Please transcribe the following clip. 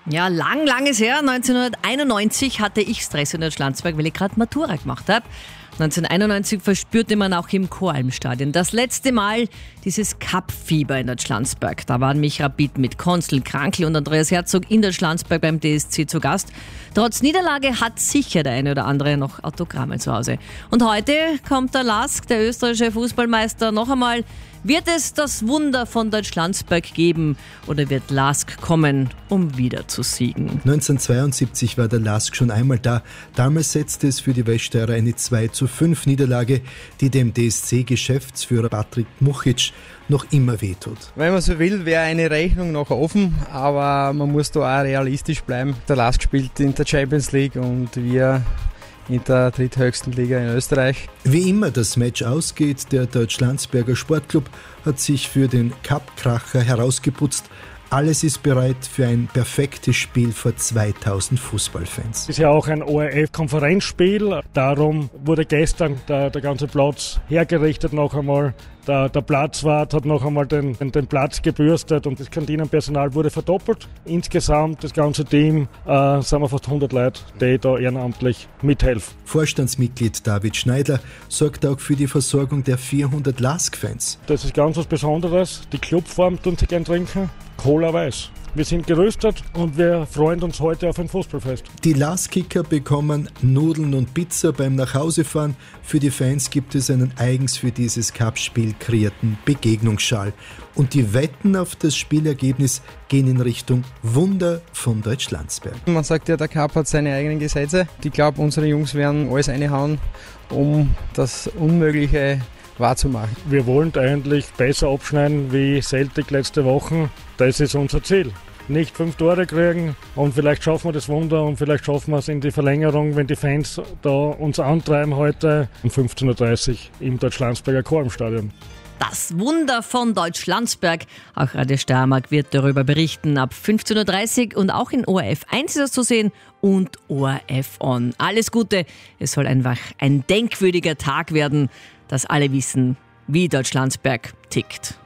Ja, lang ist her. 1991 hatte ich Stress in Deutschlandsberg, weil ich gerade Matura gemacht habe. 1991 verspürte man auch im Choralmstadion das letzte Mal dieses Cup-Fieber in Deutschlandsberg. Da waren mich Rapid mit Konstl, Krankl und Andreas Herzog in Deutschlandsberg beim DSC zu Gast. Trotz Niederlage hat sicher der eine oder andere noch Autogramme zu Hause. Und heute kommt der LASK, der österreichische Fußballmeister, noch einmal. Wird es das Wunder von Deutschlandsberg geben oder wird LASK kommen, um wieder zu siegen? 1972 war der LASK schon einmal da. Damals setzte es für die Weststeirer eine 2:5 Niederlage, die dem DSC-Geschäftsführer Patrick Muchic noch immer wehtut. Wenn man so will, wäre eine Rechnung noch offen, aber man muss da auch realistisch bleiben. Der LASK spielt in der Champions League und wir in der dritthöchsten Liga in Österreich. Wie immer das Match ausgeht, der Deutschlandsberger Sportclub hat sich für den Cup-Kracher herausgeputzt. Alles ist bereit für ein perfektes Spiel vor 2000 Fußballfans. Es ist ja auch ein ORF-Konferenzspiel, darum wurde gestern der ganze Platz hergerichtet noch einmal. Der Platzwart hat noch einmal den Platz gebürstet und das Kantinenpersonal wurde verdoppelt. Insgesamt, das ganze Team, sind wir fast 100 Leute, die da ehrenamtlich mithelfen. Vorstandsmitglied David Schneider sorgt auch für die Versorgung der 400 LASK-Fans. Das ist ganz was Besonderes. Die Clubform tun sie gern trinken, Cola Weiß. Wir sind gerüstet und wir freuen uns heute auf ein Fußballfest. Die LASK-Kicker bekommen Nudeln und Pizza beim Nachhausefahren. Für die Fans gibt es einen eigens für dieses Cup-Spiel kreierten Begegnungsschal. Und die Wetten auf das Spielergebnis gehen in Richtung Wunder von Deutschlandsberg. Man sagt ja, der Cup hat seine eigenen Gesetze. Ich glaube, unsere Jungs werden alles reinhauen, um das Unmögliche wahrzumachen. Wir wollen eigentlich besser abschneiden wie Celtic letzte Woche. Das ist unser Ziel. Nicht 5 Tore kriegen und vielleicht schaffen wir das Wunder und vielleicht schaffen wir es in die Verlängerung, wenn die Fans da uns antreiben heute um 15:30 Uhr im Deutschlandsberger Choralmstadion. Das Wunder von Deutschlandsberg. Auch Radio Steiermark wird darüber berichten ab 15:30 Uhr und auch in ORF 1 ist das zu sehen und ORF On. Alles Gute, es soll einfach ein denkwürdiger Tag werden, dass alle wissen, wie Deutschlandsberg tickt.